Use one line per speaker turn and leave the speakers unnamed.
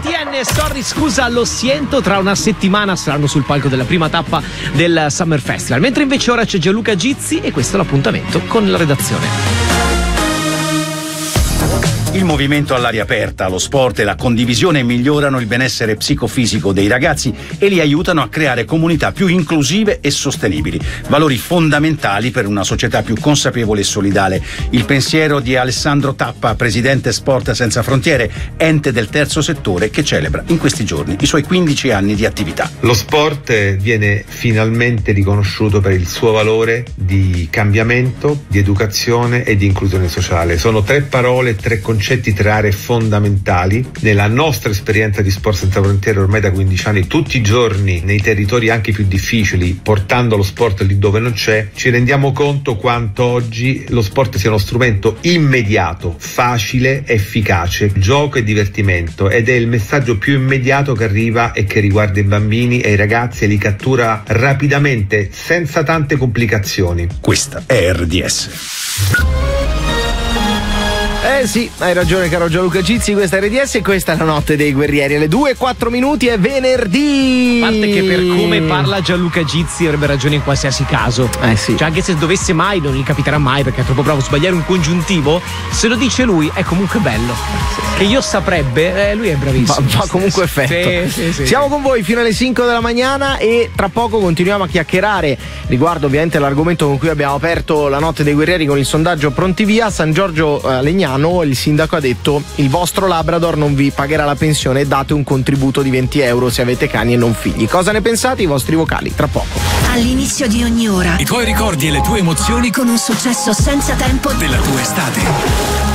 TN, sorry, scusa, lo siento, tra una settimana saranno sul palco della prima tappa del Summer Festival, mentre invece ora c'è Gianluca Gizzi e questo è l'appuntamento con la redazione.
Il movimento all'aria aperta, lo sport e la condivisione migliorano il benessere psicofisico dei ragazzi e li aiutano a creare comunità più inclusive e sostenibili, valori fondamentali per una società più consapevole e solidale. Il pensiero di Alessandro Tappa, presidente Sport Senza Frontiere, ente del terzo settore che celebra in questi giorni i suoi 15 anni di attività.
Lo sport viene finalmente riconosciuto per il suo valore di cambiamento, di educazione e di inclusione sociale. Sono tre parole, tre concetti, tre aree fondamentali nella nostra esperienza di Sport Senza Frontiere ormai da 15 anni, tutti i giorni nei territori anche più difficili, portando lo sport lì dove non c'è. Ci rendiamo conto quanto oggi lo sport sia uno strumento immediato, facile, efficace, gioco e divertimento, ed è il messaggio più immediato che arriva e che riguarda i bambini e i ragazzi e li cattura rapidamente, senza tante complicazioni.
Questa è RDS.
Sì, hai ragione caro Gianluca Gizzi, questa è RDS e questa è la notte dei guerrieri. Alle 2:04 è venerdì.
A parte che per come parla Gianluca Gizzi avrebbe ragione in qualsiasi caso.
Sì.
Cioè, anche se dovesse mai, non gli capiterà mai perché è troppo bravo a sbagliare un congiuntivo, se lo dice lui è comunque bello. Che io saprebbe, lui è bravissimo.
Fa comunque effetto.
Sì.
Siamo con voi fino alle 5 della mattina e tra poco continuiamo a chiacchierare riguardo ovviamente l'argomento con cui abbiamo aperto la notte dei guerrieri con il sondaggio Pronti Via. San Giorgio Legnano, il sindaco ha detto: il vostro Labrador non vi pagherà la pensione, date un contributo di 20 euro se avete cani e non figli. Cosa ne pensate? I vostri vocali tra poco.
All'inizio di ogni ora
i tuoi ricordi e le tue emozioni
con un successo senza tempo
della tua estate.